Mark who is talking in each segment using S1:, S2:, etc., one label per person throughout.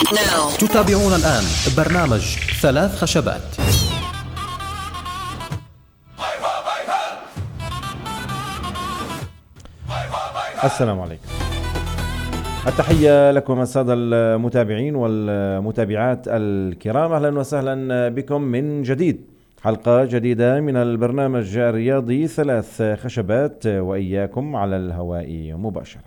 S1: تتابعون الآن برنامج 3 خشبات.
S2: السلام عليكم، التحية لكم السادة المتابعين والمتابعات الكرام، أهلا وسهلا بكم من جديد، حلقة جديدة من البرنامج الرياضي 3 خشبات، وإياكم على الهواء مباشرة.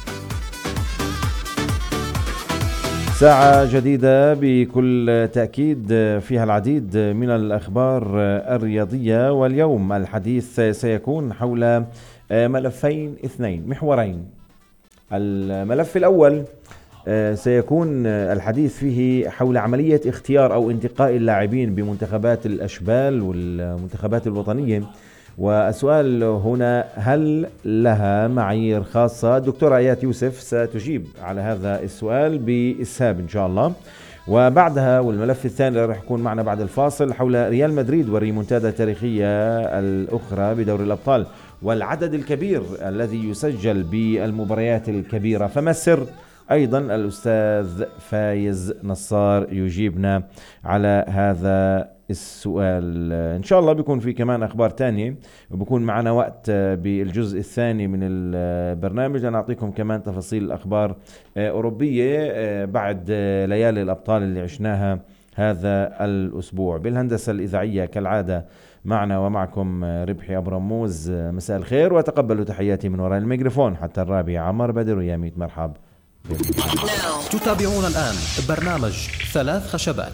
S2: ساعة جديدة بكل تأكيد فيها العديد من الأخبار الرياضية، واليوم الحديث سيكون حول ملفين اثنين محورين. الملف الأول سيكون الحديث فيه حول عملية اختيار أو انتقاء اللاعبين بمنتخبات الأشبال والمنتخبات الوطنية، والسؤال هنا: هل لها معايير خاصة؟ الدكتورة آيات يوسف ستجيب على هذا السؤال بإسهاب إن شاء الله. وبعدها والملف الثاني اللي راح يكون معنا بعد الفاصل حول ريال مدريد والريمونتادا التاريخية الأخرى بدوري الأبطال والعدد الكبير الذي يسجل بالمباريات الكبيرة. فما السر؟ أيضا الأستاذ فايز نصار يجيبنا على هذا السؤال. إن شاء الله بيكون في كمان أخبار تانية، وبكون معنا وقت بالجزء الثاني من البرنامج لنعطيكم كمان تفاصيل أخبار أوروبية بعد ليالي الأبطال اللي عشناها هذا الأسبوع. بالهندسة الإذاعية كالعادة معنا ومعكم ربحي أبو رموز، مساء الخير وتقبلوا تحياتي من وراء الميكروفون حتى الرابع عمر بدر وياميت. مرحب.
S1: تتابعون الآن برنامج 3 خشبات.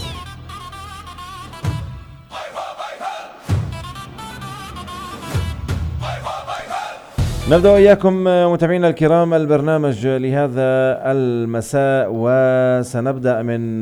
S2: نبدأ إياكم متابعينا الكرام البرنامج لهذا المساء، وسنبدأ من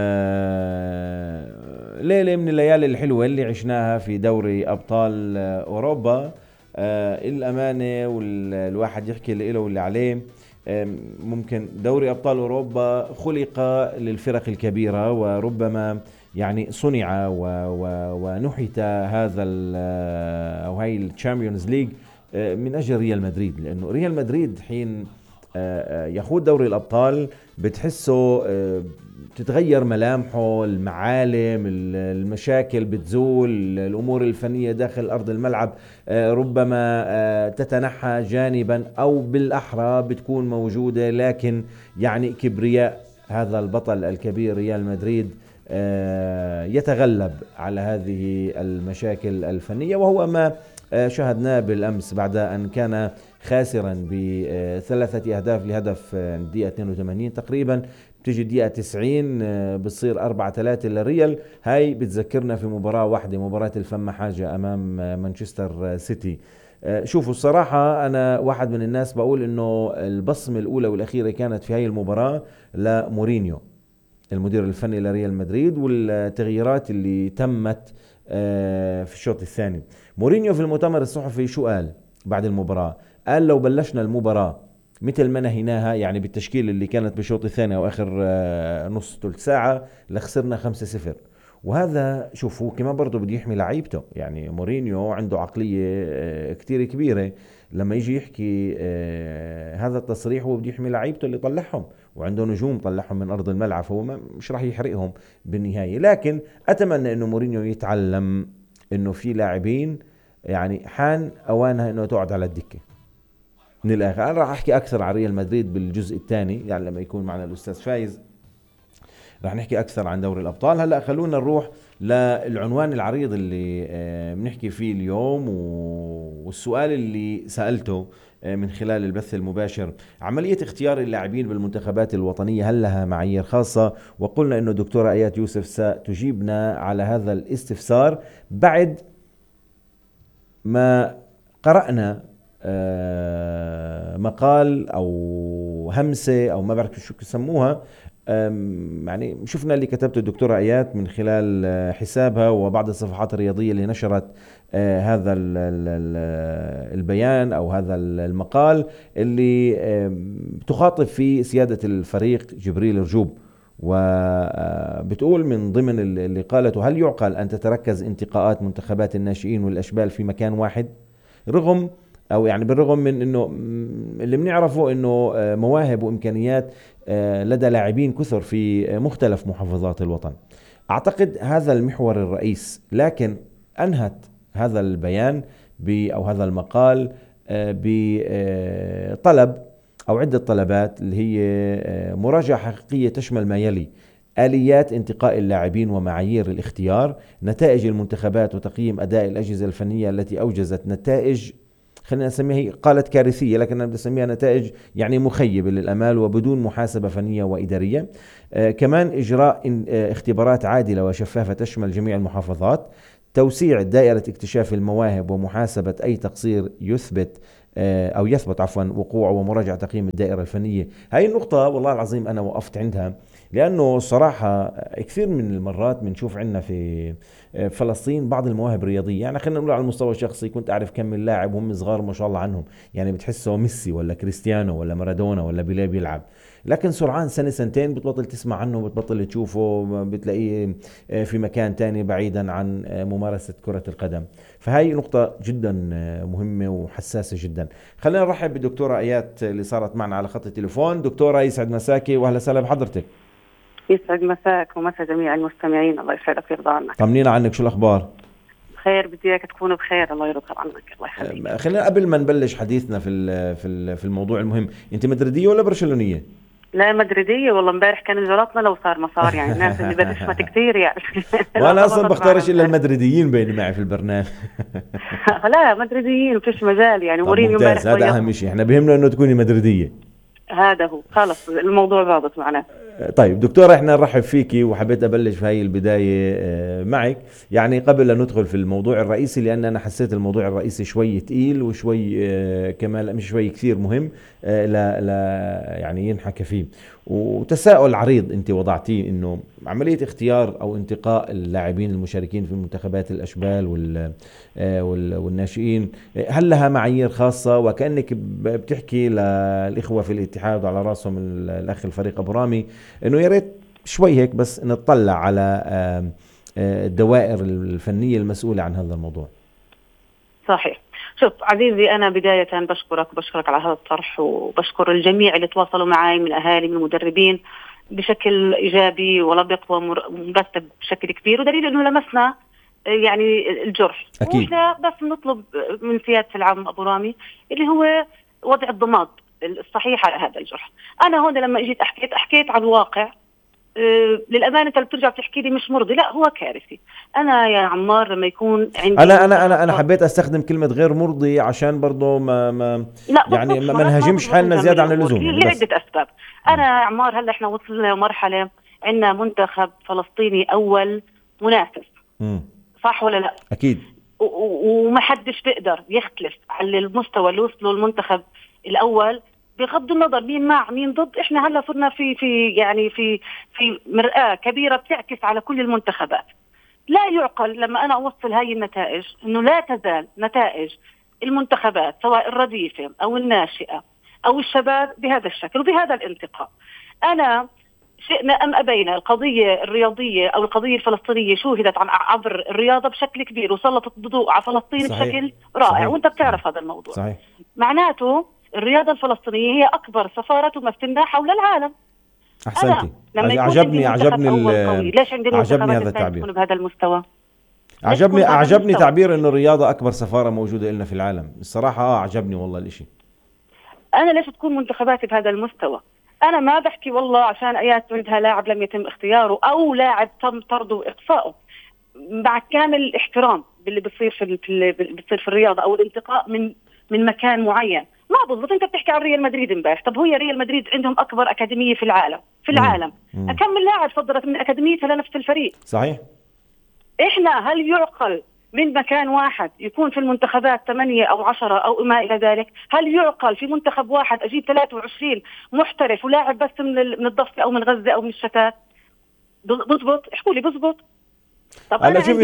S2: ليلة من الليالي الحلوة اللي عشناها في دوري أبطال أوروبا. الأمانة والواحد يحكي اللي له واللي عليه. ممكن دوري أبطال أوروبا خلق للفرق الكبيرة، وربما يعني صنع ونحت هذا أو هاي الشامبيونز ليج من أجل ريال مدريد، لأنه ريال مدريد حين يخوض دوري الأبطال بتحسه تتغير ملامحه، المعالم، المشاكل بتزول، الأمور الفنية داخل أرض الملعب ربما تتنحى جانبا أو بالأحرى بتكون موجودة، لكن يعني كبرياء هذا البطل الكبير ريال مدريد يتغلب على هذه المشاكل الفنية، وهو ما شاهدناه بالأمس بعد أن كان خاسرا ب3 أهداف لهدف الدقيقة 82 تقريبا، بتيجي الدقيقة 90 بتصير 4-3 للريال. هاي بتذكرنا في مباراة واحدة، مباراة الفم حاجة أمام مانشستر سيتي. شوفوا الصراحة أنا واحد من الناس بقول إنه البصمة الأولى والأخيرة كانت في هاي المباراة لمورينيو المدير الفني لريال مدريد، والتغييرات اللي تمت في الشوط الثاني. مورينيو في المؤتمر الصحفي شو قال بعد المباراة؟ قال: لو بلشنا المباراة مثل ما نهيناها، يعني بالتشكيل اللي كانت بالشوط الثاني أو آخر نص ثلث ساعة، لخسرنا 5-0. وهذا شوفوا كمان برضو بده يحمي لعيبته، يعني مورينيو عنده عقلية كتير كبيرة، لما يجي يحكي هذا التصريح هو بده يحمي لعيبته اللي طلعهم، وعنده نجوم طلعهم من أرض الملعب، فهو مش راح يحرقهم بالنهاية. لكن أتمنى أنه مورينيو يتعلم أنه في لاعبين يعني حان أوانها أنه تقعد على الدكة. من الآخر أنا راح أحكي أكثر عن ريال مدريد بالجزء الثاني، يعني لما يكون معنا الأستاذ فايز راح نحكي أكثر عن دوري الأبطال. هلأ خلونا نروح للعنوان العريض اللي بنحكي فيه اليوم، والسؤال اللي سألته من خلال البث المباشر: عملية اختيار اللاعبين بالمنتخبات الوطنية هل لها معايير خاصة؟ وقلنا أنه الدكتورة آيات يوسف ستجيبنا على هذا الاستفسار بعد ما قرأنا مقال أو همسة أو ما بعرف شو يسموها، يعني شفنا اللي كتبته الدكتورة آيات من خلال حسابها وبعض الصفحات الرياضية اللي نشرت هذا البيان أو هذا المقال اللي تخاطب فيه سيادة الفريق جبريل رجوب، وبتقول من ضمن اللي قالته: هل يعقل أن تتركز انتقاءات منتخبات الناشئين والأشبال في مكان واحد رغم او يعني بالرغم من انه اللي بنعرفه انه مواهب وامكانيات لدى لاعبين كثر في مختلف محافظات الوطن. اعتقد هذا المحور الرئيس، لكن انهت هذا البيان او هذا المقال بطلب او عدة طلبات، اللي هي مراجعة حقيقية تشمل ما يلي: آليات انتقاء اللاعبين ومعايير الاختيار، نتائج المنتخبات وتقييم أداء الأجهزة الفنية التي أوجزت نتائج، خلينا نسميها، هي قالت كارثية لكن أنا بدي أسميها نتائج يعني مخيبة للأمال وبدون محاسبة فنية وإدارية. كمان إجراء اختبارات عادلة وشفافة تشمل جميع المحافظات، توسيع دائرة اكتشاف المواهب ومحاسبة أي تقصير يثبت وقوعه، ومراجعة تقييم الدائرة الفنية. هاي النقطة والله العظيم أنا وقفت عندها، لأنه الصراحة كثير من المرات بنشوف عندنا في فلسطين بعض المواهب الرياضية، يعني خلينا نقول على المستوى الشخصي كنت أعرف كم من لاعب وهم صغار ما شاء الله عنهم، يعني بتحسه ميسي ولا كريستيانو ولا مارادونا ولا بيليه بيلعب، لكن سرعان سنة سنتين بتبطل تسمع عنه، بتبطل تشوفه، بتلاقيه في مكان تاني بعيدا عن ممارسة كرة القدم. فهي نقطة جدا مهمة وحساسة جدا. خلينا نرحب بالدكتورة آيات اللي صارت معنا على خط التليفون. دكتورة يسعد مساكي واهلا وسهلا بحضرتك.
S3: يسعد مساك ومسا جميع المستمعين، الله يسعدك ويرضى عنك.
S2: طمنينا عنك، شو الأخبار؟
S3: بخير، بدي اياك تكون بخير، الله يرضى عنك، الله يخليك.
S2: خلينا قبل ما نبلش حديثنا في الموضوع المهم، انت مدريدية ولا برشلونية؟
S3: لا مدريدية والله، امبارح كان جلطنا لو صار ما صار، يعني الناس اللي بتشمت كثير يعني.
S2: وانا اصلا بختارش الا المدريديين بيني معي في البرنامج.
S3: لا مدريديين فيش مجال يعني.
S2: مورينيو امبارح هذا اهم شيء، احنا بيهمنا انه تكوني مدريدية،
S3: هذا هو خلص الموضوع ضابط معنا.
S2: طيب دكتورة، احنا نرحب فيكي، وحبيت ابلش في هاي البداية معك، يعني قبل لا ندخل في الموضوع الرئيسي، لان انا حسيت الموضوع الرئيسي شوي تقيل وشوي كمان مش شوي كثير مهم لا يعني ينحكى فيه. وتساؤل عريض انت وضعتيه، انه عملية اختيار او انتقاء اللاعبين المشاركين في منتخبات الاشبال والناشئين، هل لها معايير خاصة؟ وكأنك بتحكي للإخوة في الاتحاد وعلى راسهم الأخ الفريق أبو رامي، انه يا ريت شوي هيك بس نطلع على الدوائر الفنية المسؤولة عن هذا الموضوع.
S3: صحيح. شوف عزيزي، أنا بداية بشكرك على هذا الطرح، وبشكر الجميع اللي تواصلوا معي من أهالي من المدربين بشكل إيجابي ولبق ومرتب بشكل كبير، ودليل أنه لمسنا يعني الجرح. وإحنا بس نطلب من سيادة العام أبو رامي اللي هو وضع الضماد الصحيح على هذا الجرح. أنا هون لما جيت أحكيت عن الواقع، للأمانة أنت بترجع بتحكي لي مش مرضي، لا هو كارثي. أنا يا عمار لما يكون عندي
S2: أنا حبيت أستخدم كلمة غير مرضي عشان برضو ما يعني ما نهاجمش حالنا زيادة عن اللزوم يعني،
S3: لعدة أسباب. أنا يا عمار هلا إحنا وصلنا لمرحلة عندنا منتخب فلسطيني أول منافس، صح ولا لا؟
S2: أكيد.
S3: وما حدش بيقدر يختلف على المستوى اللي وصلوا المنتخب الأول، بغض النظر مين مع مين ضد. احنا هلا صرنا في مرآة كبيرة بتعكس على كل المنتخبات. لا يعقل لما انا اوصل هاي النتائج انه لا تزال نتائج المنتخبات سواء الرديفة او الناشئة او الشباب بهذا الشكل وبهذا الانتقاء. انا شئنا ام ابينا القضية الرياضية او القضية الفلسطينية شوهدت عبر الرياضة بشكل كبير، وسلطت الضوء على فلسطين بشكل رائع. صحيح. وانت بتعرف هذا الموضوع.
S2: صحيح.
S3: معناته الرياضة الفلسطينية هي أكبر سفارة تمثلنا حول العالم.
S2: أحسنتي. عجبني هذا التعبير
S3: بهذا المستوى.
S2: عجبني تعبير إنه الرياضة أكبر سفارة موجودة لنا في العالم. الصراحة عجبني والله الإشي.
S3: أنا ليش تكون منتخباتي بهذا المستوى؟ أنا ما بحكي والله عشان آيات عندها لاعب لم يتم اختياره أو لاعب تم طرده وإقصائه، مع كامل الاحترام باللي بتصير في الرياضة أو الانتقاء من مكان معين. ما بضبط. انت بتحكي عن ريال مدريد امبارح، طب هي ريال مدريد عندهم اكبر اكاديميه في العالم. اكمل لاعب صدرت من اكاديميتها لنفس الفريق.
S2: صحيح.
S3: احنا هل يعقل من مكان واحد يكون في المنتخبات 8 أو 10 أو ما الى ذلك؟ هل يعقل في منتخب واحد اجيب 23 محترف ولاعب بس من الضفه او من غزه او من الشتات؟ بضبط؟ احكوا لي بضبط.
S2: طب أنا شوفي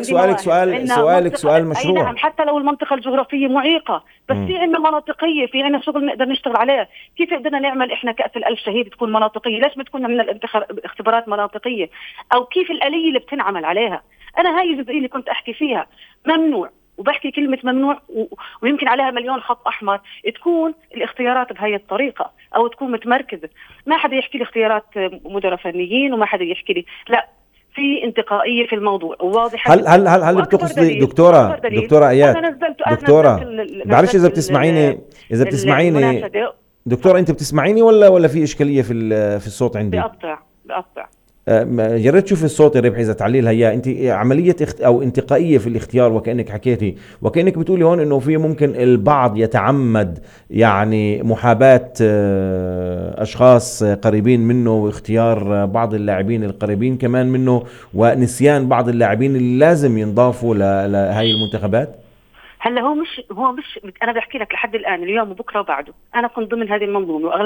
S2: سؤال مشروع.
S3: نعم، حتى لو المنطقة الجغرافية معيقة، بس في عندنا مناطقية، في عندنا شغل نقدر نشتغل عليه. كيف قدرنا نعمل إحنا كأس الألف شهيد تكون مناطقية؟ ليش ما تكون من اختبارات مناطقية؟ أو كيف الآلية اللي بتنعمل عليها؟ أنا هاي الجزئية اللي كنت أحكي فيها. ممنوع وبحكي كلمة ممنوع ويمكن عليها مليون خط أحمر، تكون الاختيارات بهاي الطريقة أو تكون متمركزة. ما حدا يحكي لي اختيارات مدراء فنيين وما حدا يحكي لي لا، في انتقائية في الموضوع وواضحة.
S2: هل بتقصدي دكتورة آيات؟ دكتورة بعرفش إذا بتسمعيني دكتورة، أنت بتسمعيني ولا في إشكالية في الصوت عندي؟
S3: بقطع.
S2: يا ريت تشوفي الصوت يا ربحي إذا تعليلها إياه. أنت عملية أو انتقائية في الاختيار، وكأنك حكيتي وكأنك بتقولي هون إنه في ممكن البعض يتعمد يعني محاباة أشخاص قريبين منه واختيار بعض اللاعبين القريبين كمان منه، ونسيان بعض اللاعبين اللي لازم ينضافوا لهاي المنتخبات.
S3: هلا هو مش انا بحكي لك لحد الان اليوم وبكره وبعده انا كنت ضمن هذه المنظومه